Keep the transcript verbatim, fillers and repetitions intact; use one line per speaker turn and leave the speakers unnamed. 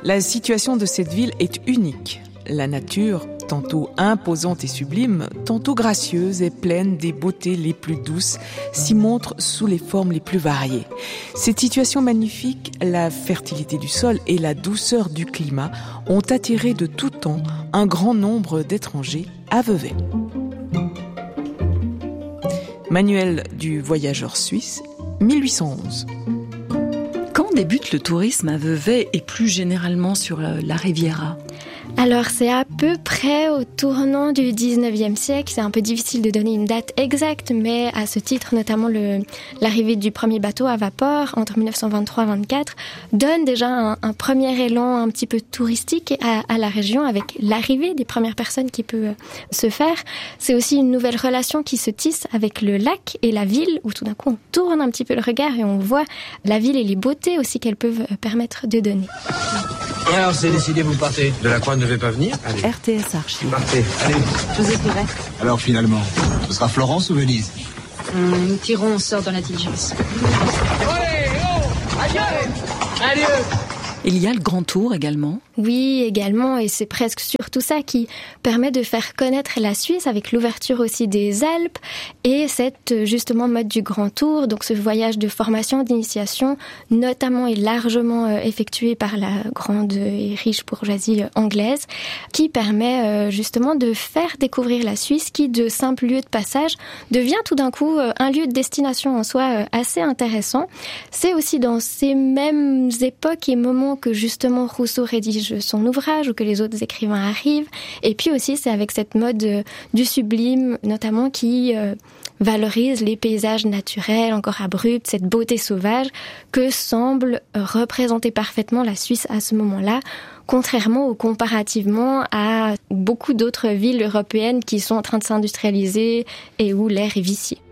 La situation de cette ville est unique. La nature, tantôt imposante et sublime, tantôt gracieuse et pleine des beautés les plus douces, s'y montre sous les formes les plus variées. Cette situation magnifique, la fertilité du sol et la douceur du climat ont attiré de tout temps un grand nombre d'étrangers à Vevey. Manuel du voyageur suisse, mille huit cent onze.
Quand débute le tourisme à Vevey et plus généralement sur la Riviera ?
Alors c'est à peu près au tournant du dix-neuvième siècle, c'est un peu difficile de donner une date exacte, mais à ce titre, notamment le, l'arrivée du premier bateau à vapeur entre dix-neuf cent vingt-trois vingt-quatre donne déjà un, un premier élan un petit peu touristique à, à la région avec l'arrivée des premières personnes qui peut se faire. C'est aussi une nouvelle relation qui se tisse avec le lac et la ville, où tout d'un coup on tourne un petit peu le regard et on voit la ville et les beautés aussi qu'elles peuvent permettre de donner.
Alors c'est décidé, vous partez. Delacroix ne devait pas venir. Allez.
R T S Archives.
Partez, allez.
Je vous écrirai.
Alors finalement, ce sera Florence ou Venise ?
hum, Nous tirons au sort dans la diligence.
Allez, oh, adieu. Adieu.
Il y a le Grand Tour également.
Oui, également, et c'est presque surtout ça qui permet de faire connaître la Suisse avec l'ouverture aussi des Alpes et cette justement mode du Grand Tour, donc ce voyage de formation, d'initiation, notamment et largement euh, effectué par la grande et riche bourgeoisie anglaise, qui permet euh, justement de faire découvrir la Suisse, qui de simple lieu de passage devient tout d'un coup euh, un lieu de destination en soi euh, assez intéressant. C'est aussi dans ces mêmes époques et moments que justement Rousseau rédige son ouvrage ou que les autres écrivains arrivent. Et puis aussi, c'est avec cette mode euh, du sublime, notamment, qui euh, valorise les paysages naturels, encore abrupts, cette beauté sauvage, que semble représenter parfaitement la Suisse à ce moment-là, contrairement ou comparativement à beaucoup d'autres villes européennes qui sont en train de s'industrialiser et où l'air est vicié.